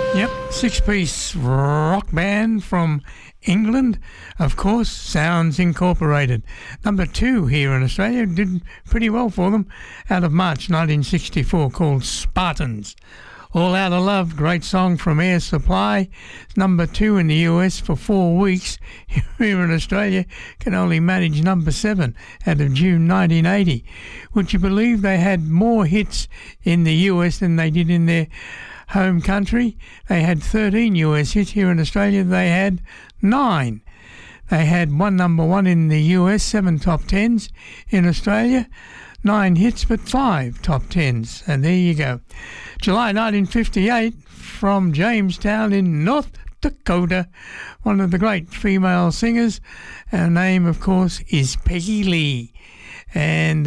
Yep, six-piece rock band from England, of course, Sounds Incorporated. Number 2 here in Australia, did pretty well for them, out of March 1964, called Spartans. All Out of Love, great song from Air Supply. Number 2 in the US for 4 weeks. Here in Australia, can only manage number 7 out of June 1980. Would you believe they had more hits in the US than they did in their home country? They had 13 US hits. Here in Australia they had 9. They had 1 number 1 in the US, 7 top 10s. In Australia, 9 hits but 5 top 10s. And there you go. July 1958, from Jamestown in North Dakota, one of the great female singers. Her name, of course, is Peggy Lee. And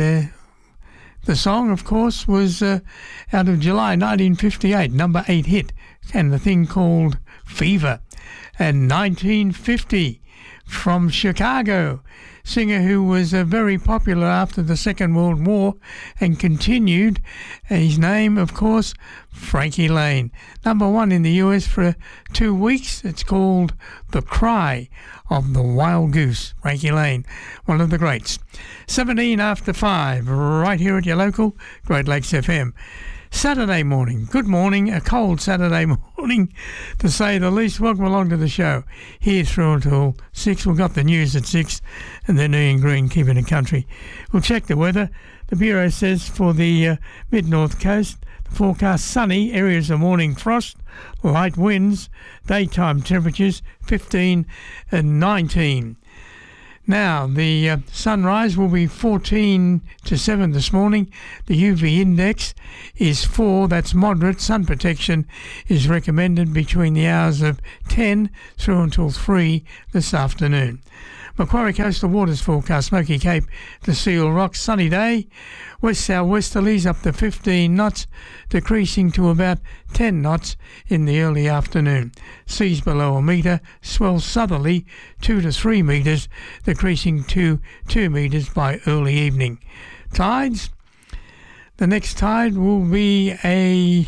the song, of course, was out of July 1958, number 8 hit, and the thing called Fever. And 1950, from Chicago, singer who was very popular after the Second World War and continued. His name, of course, Frankie Lane. Number 1 in the US for 2 weeks. It's called The Cry of the Wild Goose. Frankie Lane, one of the greats. 17 after 5, right here at your local Great Lakes FM. Saturday morning. Good morning. A cold Saturday morning, to say the least. Welcome along to the show. Here through until 6. We've got the news at 6, and then Ian Green keeping it country. We'll check the weather. The Bureau says for the mid-north coast, the forecast sunny, areas of morning frost, light winds, daytime temperatures 15 and 19. Now, the sunrise will be 14 to 7 this morning. The UV index is 4. That's moderate. Sun protection is recommended between the hours of 10 through until 3 this afternoon. Macquarie Coastal Waters forecast, Smoky Cape to Seal Rock, sunny day. West-southwesterlies up to 15 knots, decreasing to about 10 knots in the early afternoon. Seas below a metre, swell southerly 2 to 3 metres, decreasing to 2 metres by early evening. Tides, the next tide will be a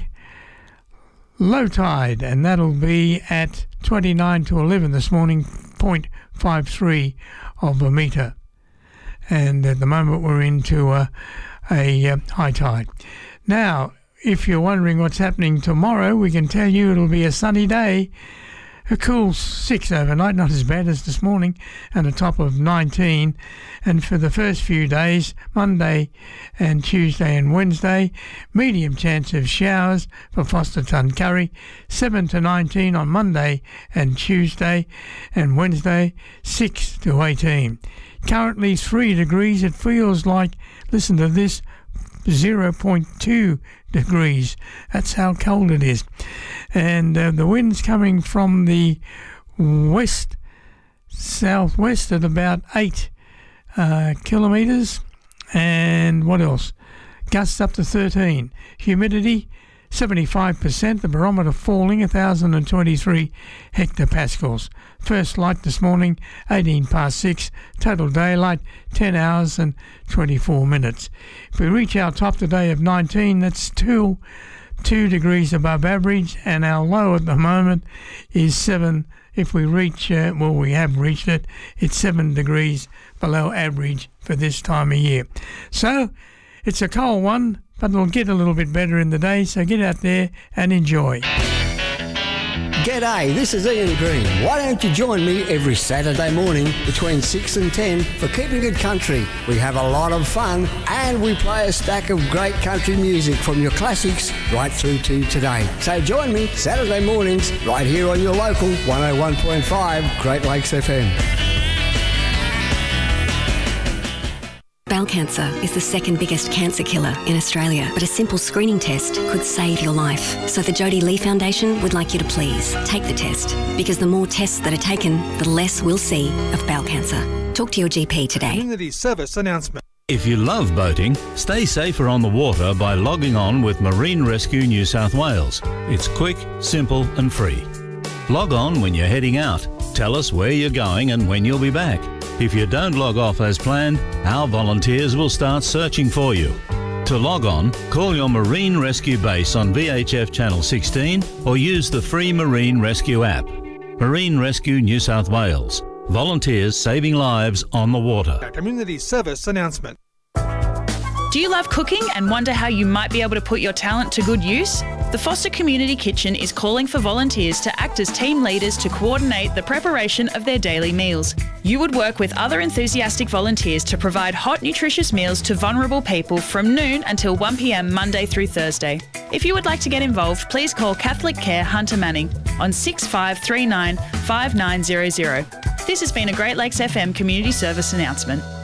low tide, and that'll be at 29 to 11 this morning, 0.53 of a metre. And at the moment we're into a high tide. Now, if you're wondering what's happening tomorrow, we can tell you it'll be a sunny day. A cool 6 overnight, not as bad as this morning, and a top of 19. And for the first few days, Monday and Tuesday and Wednesday, medium chance of showers for Foster Tuncurry, 7 to 19 on Monday and Tuesday, and Wednesday, 6 to 18. Currently 3 degrees. It feels like, listen to this, 0.2 degrees. That's how cold it is. And the wind's coming from the west-southwest at about 8 kilometres. And what else? Gusts up to 13. Humidity 75%. The barometer falling 1,023 hectopascals. First light this morning 18 past 6. Total daylight 10 hours and 24 minutes. If we reach our top today of 19, that's still 2 degrees above average, and our low at the moment is 7. If we reach, we have reached it, it's 7 degrees below average for this time of year. So it's a cold one, but it'll get a little bit better in the day, so get out there and enjoy. G'day, this is Ian Green. Why don't you join me every Saturday morning between 6 and 10 for Keeping It Country? We have a lot of fun and we play a stack of great country music from your classics right through to today. So join me Saturday mornings right here on your local 101.5 Great Lakes FM. Bowel cancer is the second biggest cancer killer in Australia, but a simple screening test could save your life. So the Jodie Lee Foundation would like you to please take the test, because the more tests that are taken, the less we'll see of bowel cancer. Talk to your GP today. Community service announcement. If you love boating, stay safer on the water by logging on with Marine Rescue New South Wales. It's quick, simple and free. Log on when you're heading out. Tell us where you're going and when you'll be back. If you don't log off as planned, our volunteers will start searching for you. To log on, call your Marine Rescue base on VHF Channel 16 or use the free Marine Rescue app. Marine Rescue New South Wales. Volunteers saving lives on the water. A community service announcement. Do you love cooking and wonder how you might be able to put your talent to good use? The Foster Community Kitchen is calling for volunteers to act as team leaders to coordinate the preparation of their daily meals. You would work with other enthusiastic volunteers to provide hot, nutritious meals to vulnerable people from noon until 1 p.m. Monday through Thursday. If you would like to get involved, please call Catholic Care Hunter Manning on 6539 5900. This has been a Great Lakes FM community service announcement.